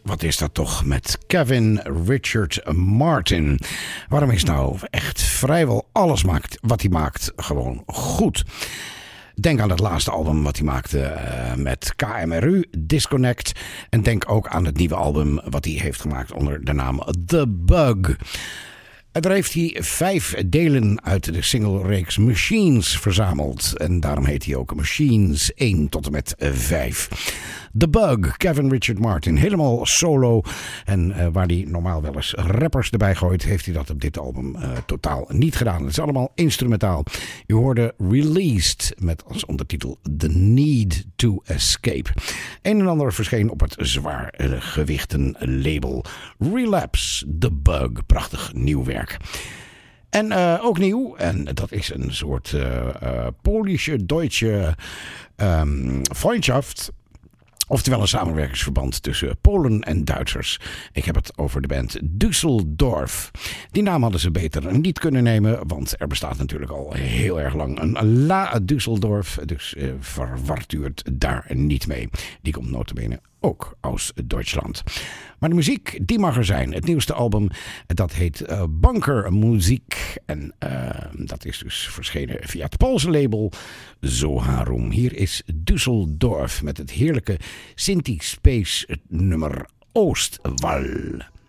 Wat is dat toch met Kevin Richard Martin? Waarom is nou echt vrijwel alles wat hij maakt gewoon goed? Denk aan het laatste album wat hij maakte met KMRU, Disconnect. En denk ook aan het nieuwe album wat hij heeft gemaakt onder de naam The Bug. Daar heeft hij 5 delen uit de single-reeks Machines verzameld. En daarom heet hij ook Machines 1 tot en met 5. The Bug, Kevin Richard Martin, helemaal solo. En waar hij normaal wel eens rappers erbij gooit, heeft hij dat op dit album totaal niet gedaan. Het is allemaal instrumentaal. U hoorde Released met als ondertitel The Need to Escape. Een en ander verscheen op het zwaar gewichten label Relapse, The Bug. Prachtig nieuw werk. En ook nieuw, en dat is een soort Polische-Duitse Freundschaft. Oftewel een samenwerkingsverband tussen Polen en Duitsers. Ik heb het over de band Düsseldorf. Die naam hadden ze beter niet kunnen nemen, want er bestaat natuurlijk al heel erg lang een La Düsseldorf. Dus verwart u het daar niet mee. Die komt nota bene ook uit Duitsland. Maar de muziek, die mag er zijn. Het nieuwste album, dat heet Bunkermuziek. En dat is dus verschenen via het Poolse label Zoharum. Hier is Düsseldorf met het heerlijke Sinti Space nummer Oostwal.